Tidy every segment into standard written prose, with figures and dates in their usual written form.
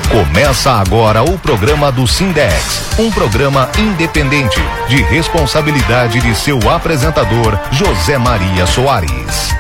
Começa agora o programa do Sindex, um programa independente, de responsabilidade de seu apresentador, José Maria Soares.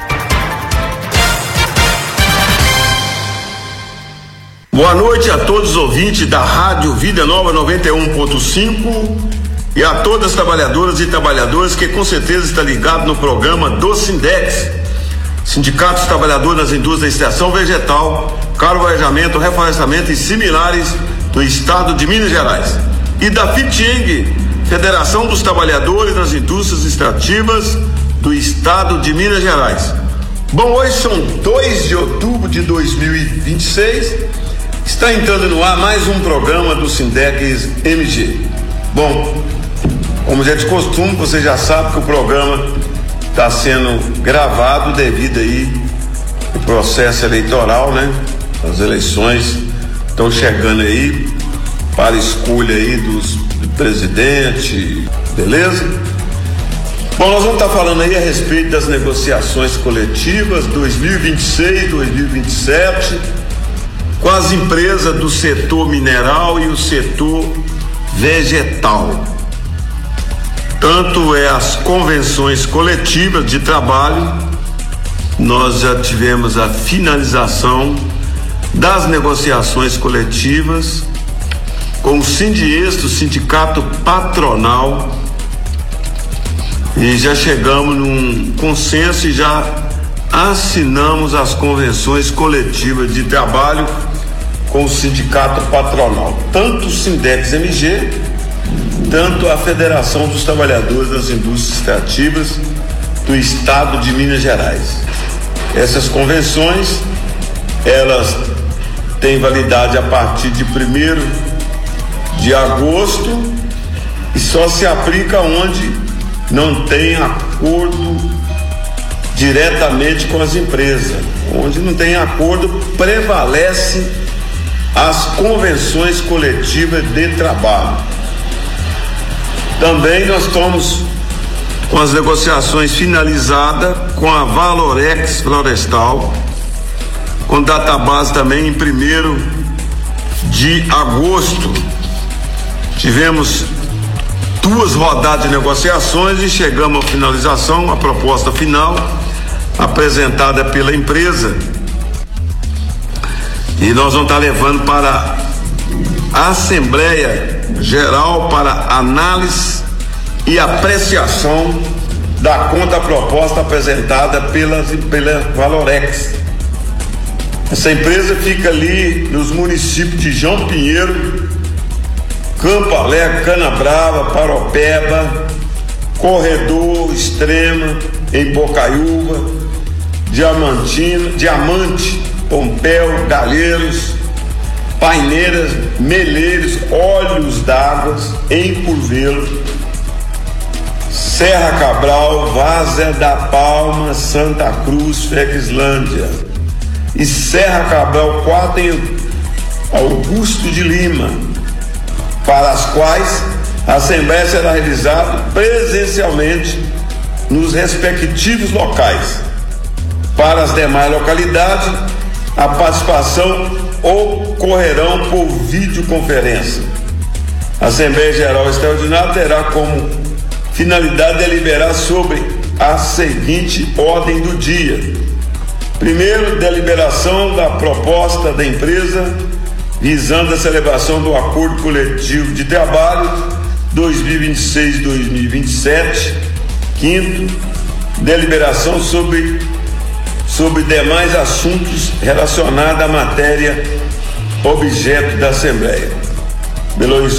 Boa noite a todos os ouvintes da Rádio Vida Nova 91.5 e a todas as trabalhadoras e trabalhadores que com certeza estão ligados no programa do Sindex, Sindicato dos Trabalhadores das Indústrias da Extração Vegetal, Carvalhamento, Reflorestamento e similares do Estado de Minas Gerais, e da FITIENG, Federação dos Trabalhadores das Indústrias Extrativas do Estado de Minas Gerais. Bom, hoje são 2 de outubro de 2026, está entrando no ar mais um programa do Sindex MG. Bom, como já é de costume, você já sabe que o programa está sendo gravado devido aí ao processo eleitoral, né? As eleições estão chegando aí para a escolha aí do presidente, beleza? Bom, nós vamos estar falando aí a respeito das negociações coletivas 2026, 2027, com as empresas do setor mineral e o setor vegetal. Tanto é as convenções coletivas de trabalho, nós já tivemos a finalização das negociações coletivas com o Sindieste, o sindicato patronal, e já chegamos num consenso e já assinamos as convenções coletivas de trabalho com o sindicato patronal, tanto o Sindex MG, tanto a Federação dos Trabalhadores das Indústrias Extrativas do Estado de Minas Gerais. Essas convenções, elas têm validade a partir de 1º de agosto e só se aplica onde não tem acordo diretamente com as empresas. Onde não tem acordo, prevalece as convenções coletivas de trabalho. Também nós estamos com as negociações finalizadas com a Valorex Florestal, com database também em 1º de agosto. Tivemos 2 rodadas de negociações e chegamos à finalização, a proposta final apresentada pela empresa, e nós vamos estar levando para a Assembleia Geral para análise e apreciação da conta proposta apresentada pela Valorex. Essa empresa fica ali nos municípios de João Pinheiro, Campo Alegre, Canabrava, Paropeba, Corredor, Extrema, em Bocaiúva, Diamante, Pompéu, Galheiros, Paineiras, Meleiros, Olhos d'Água, em Curvelo, Serra Cabral, Várzea da Palma, Santa Cruz, Fequislândia e Serra Cabral 4 em Augusto de Lima, para as quais a Assembleia será realizada presencialmente nos respectivos locais. Para as demais localidades, a participação ocorrerão por videoconferência. A Assembleia Geral Extraordinária terá como finalidade deliberar sobre a seguinte ordem do dia: primeiro, deliberação da proposta da empresa visando a celebração do Acordo Coletivo de Trabalho 2026-2027. Quinto, deliberação sobre demais assuntos relacionados à matéria objeto da Assembleia. Belo Horizonte